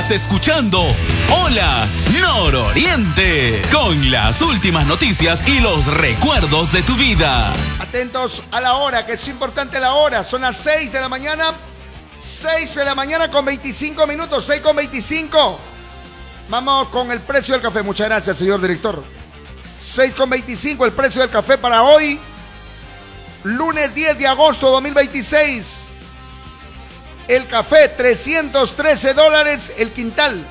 Estás escuchando Hola Nororiente, con las últimas noticias y los recuerdos de tu vida. Atentos a la hora, que es importante la hora. Son las 6 de la mañana. 6 de la mañana con 25 minutos. 6 con 25. Vamos con el precio del café. Muchas gracias, señor director. 6 con 25 el precio del café para hoy. Lunes 10 de agosto 2026. El café, $313 el quintal.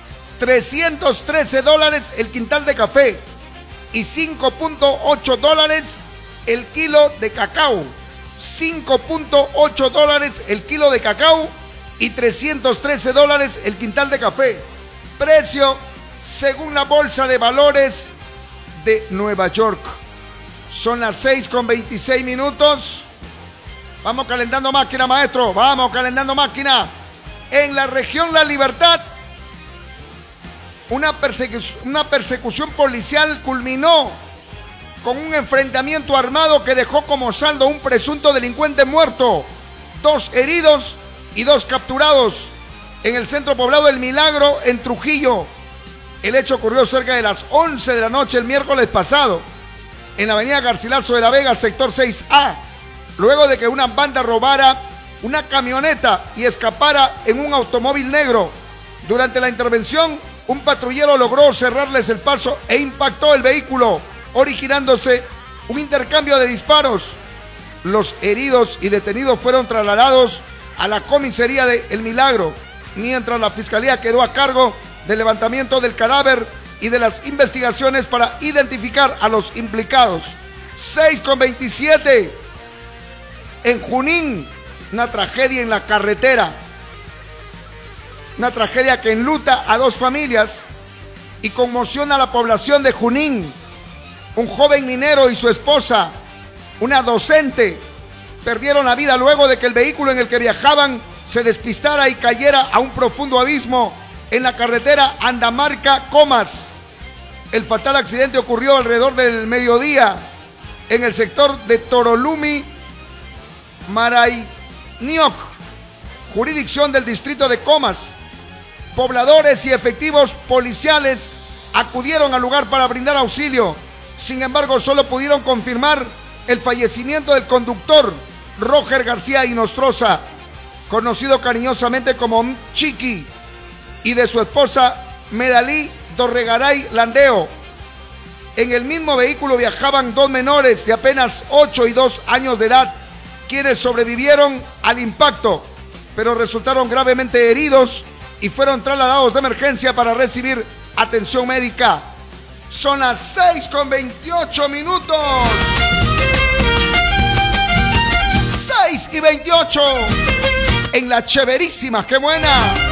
$313 el quintal de café. Y $5.8 el kilo de cacao. $5.8 el kilo de cacao y $313 el quintal de café. Precio según la Bolsa de Valores de Nueva York. Son las 6 con 26 minutos. Vamos calentando máquina, maestro. Vamos calentando máquina. En la región La Libertad, una persecución policial culminó con un enfrentamiento armado que dejó como saldo un presunto delincuente muerto, 2 heridos y 2 capturados en el centro poblado El Milagro, en Trujillo. El hecho ocurrió cerca de las 11 de la noche el miércoles pasado, en la avenida Garcilaso de la Vega, sector 6A, luego de que una banda robara una camioneta y escapara en un automóvil negro. Durante la intervención, un patrullero logró cerrarles el paso e impactó el vehículo, originándose un intercambio de disparos. Los heridos y detenidos fueron trasladados a la comisaría de El Milagro, mientras la fiscalía quedó a cargo del levantamiento del cadáver y de las investigaciones para identificar a los implicados. 6 con 27. En Junín, una tragedia en la carretera. Una tragedia que enluta a 2 familias y conmociona a la población de Junín. Un joven minero y su esposa, una docente, perdieron la vida luego de que el vehículo en el que viajaban se despistara y cayera a un profundo abismo en la carretera Andamarca-Comas. El fatal accidente ocurrió alrededor del mediodía en el sector de Torolumi, Marañoc, jurisdicción del distrito de Comas. Pobladores y efectivos policiales acudieron al lugar para brindar auxilio. Sin embargo, solo pudieron confirmar el fallecimiento del conductor Roger García Inostroza, conocido cariñosamente como Chiqui, y de su esposa Medalí Dorregaray Landeo. En el mismo vehículo viajaban 2 menores de apenas 8 y 2 años de edad, quienes sobrevivieron al impacto, pero resultaron gravemente heridos y fueron trasladados de emergencia para recibir atención médica. Son las 6 con 28 minutos. 6 y 28. En la Cheverísima, qué buena.